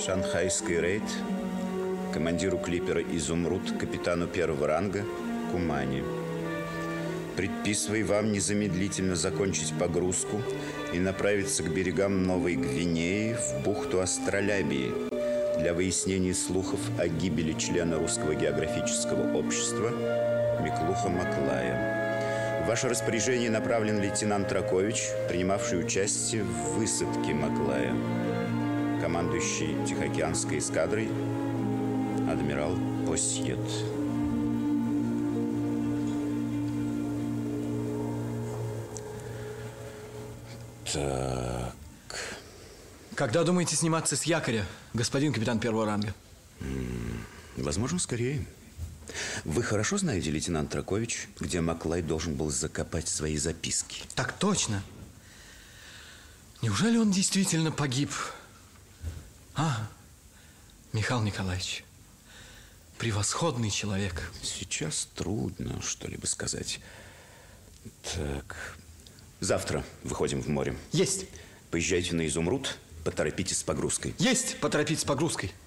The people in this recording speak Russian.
Шанхайский рейд командиру клипера «Изумруд», капитану первого ранга Кумани. Предписываю вам незамедлительно закончить погрузку и направиться к берегам Новой Гвинеи в бухту Астролябии для выяснения слухов о гибели члена Русского географического общества Миклуха Маклая. В ваше распоряжение направлен лейтенант Ракович, принимавший участие в высадке Маклая. Командующий Тихоокеанской эскадрой адмирал Посьет. Так. Когда думаете сниматься с якоря, господин капитан первого ранга? Возможно, скорее. Вы хорошо знаете, лейтенант Ракович, где Маклай должен был закопать свои записки? Так точно. Неужели он действительно погиб? Михаил Николаевич, превосходный человек. Сейчас трудно что-либо сказать. Так. Завтра выходим в море. Есть. Поезжайте на «Изумруд», поторопитесь с погрузкой. Есть, поторопитесь с погрузкой.